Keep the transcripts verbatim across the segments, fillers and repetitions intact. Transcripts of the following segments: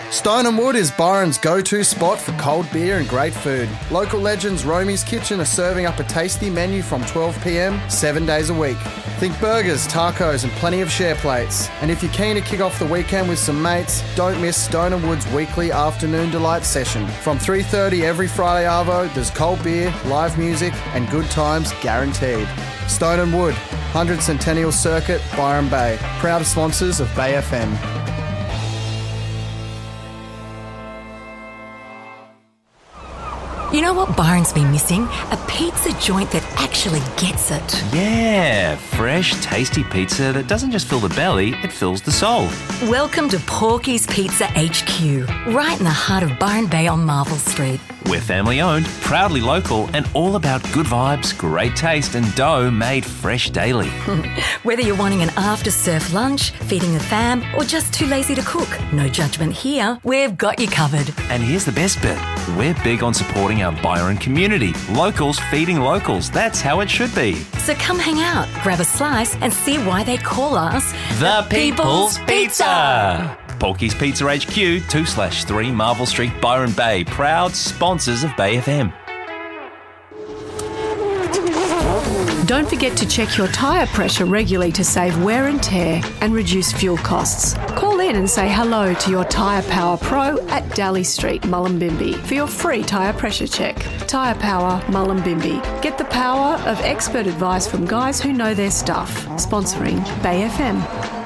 Stone and Wood is Byron's go-to spot for cold beer and great food. Local legends Romy's Kitchen are serving up a tasty menu from twelve p m, seven days a week. Think burgers, tacos and plenty of share plates. And if you're keen to kick off the weekend with some mates, don't miss Stone and Wood's weekly afternoon delight session. From three thirty every Friday arvo, there's cold beer, live music and good times guaranteed. Stone and Wood, one hundred Centennial Circuit, Byron Bay. Proud sponsors of Bay F M. You know what Byron's been missing? A pizza joint that actually gets it. Yeah, fresh, tasty pizza that doesn't just fill the belly, it fills the soul. Welcome to Porky's Pizza H Q, right in the heart of Byron Bay on Marvel Street. We're family owned, proudly local, and all about good vibes, great taste, and dough made fresh daily. Whether you're wanting an after-surf lunch, feeding the fam, or just too lazy to cook, no judgment here. We've got you covered. And here's the best bit. We're big on supporting our Byron community. Locals feeding locals. That's how it should be. So come hang out, grab a slice, and see why they call us The People's Pizza. Porky's Pizza H Q, two slash three Marvel Street, Byron Bay. Proud sponsors of Bay F M. Don't forget to check your tyre pressure regularly to save wear and tear and reduce fuel costs. Call in and say hello to your Tyre Power Pro at Daly Street, Mullumbimby for your free tyre pressure check. Tyre Power, Mullumbimby. Get the power of expert advice from guys who know their stuff. Sponsoring Bay F M.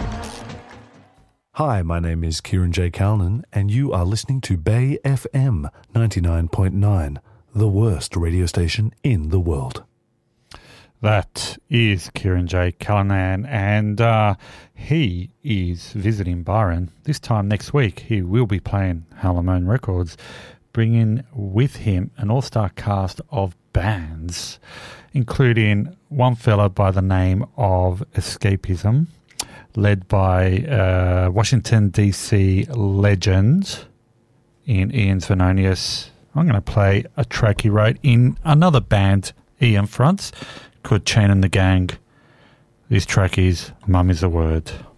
Hi, my name is Kieran J. Calnan, and you are listening to Bay F M ninety-nine point nine, the worst radio station in the world. That is Kieran J. Callanan, and uh, he is visiting Byron. This time next week, he will be playing Halamone Records, bringing with him an all-star cast of bands, including one fella by the name of Escapism, led by uh, Washington, D C legend in Ian Svenonius. I'm going to play a track he wrote in another band Ian fronts, called Chain and the Gang. This track is Mum is a Word.